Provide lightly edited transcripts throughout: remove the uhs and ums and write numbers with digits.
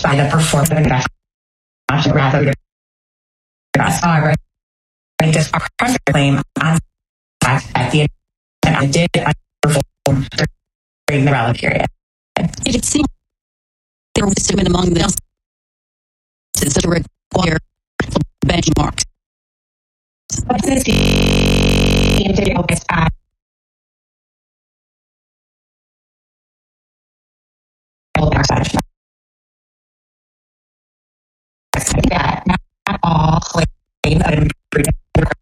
by the performance of investment rather than us. However, plaintiffs are pressing their claim on the fact that the investment did underperform during the relevant period. It seems there was disagreement among the justices to require benchmarks. This seems to be focused on that not all claims of improvement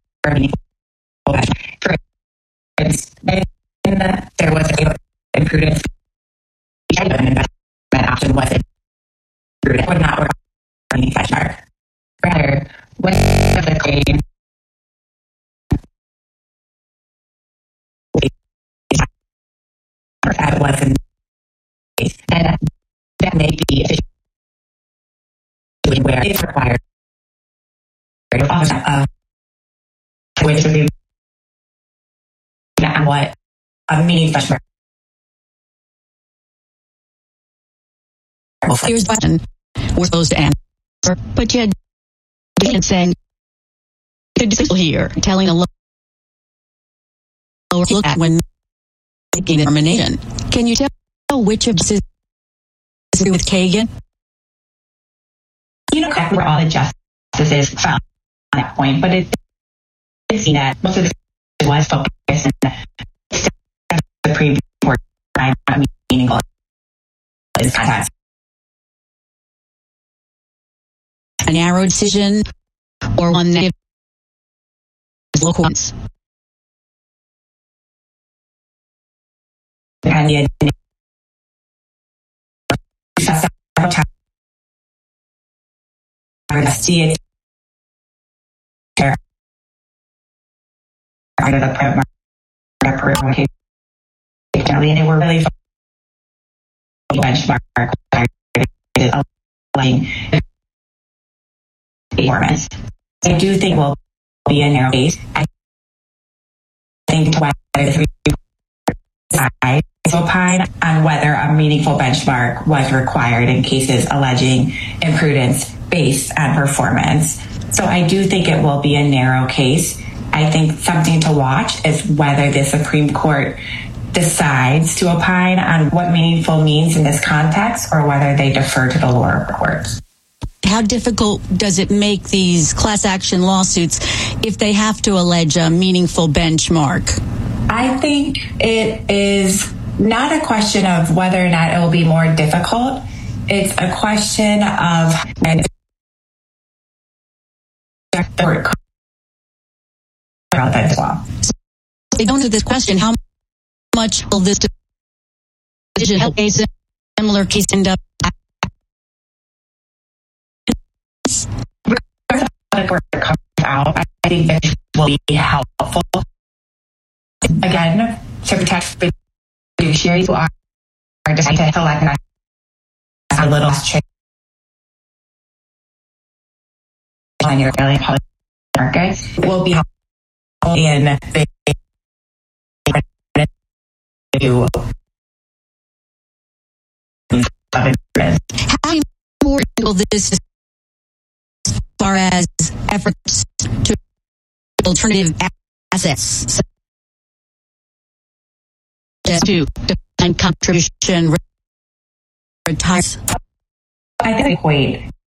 there was a imprudence investment option wasn't prudent would not work on any benchmark. Rather, when the claim that wasn't and that may be a situation where it's required of which would be not what a meaning benchmark. Here's the question we're supposed to answer, but yet saying good here, telling a lower look at when making the determination. Can you tell which of this is with Kagan? You know exactly where all the justices found on that point, but it's seen that most of this was focused in the Supreme Court time on meaningful in this context. A narrow decision or one that is local ones? Several times under the private market, and they were really benchmark performance. I do think will be a narrow case. I think to whether the three sides opine on whether a meaningful benchmark was required in cases alleging imprudence based on performance. So I do think it will be a narrow case. I think something to watch is whether the Supreme Court decides to opine on what meaningful means in this context or whether they defer to the lower courts. How difficult does it make these class action lawsuits if they have to allege a meaningful benchmark? I think it is not a question of whether or not it will be more difficult. It's a question of relevant as well. So they don't answer this question. How much will this decision help a similar case end up? Where it comes out, I think this will be helpful. Again, to protect fiduciaries who are deciding to select a little trick on your early public markets will be helpful in the how important will this as far as efforts to alternative assets to define contribution retires? I think equate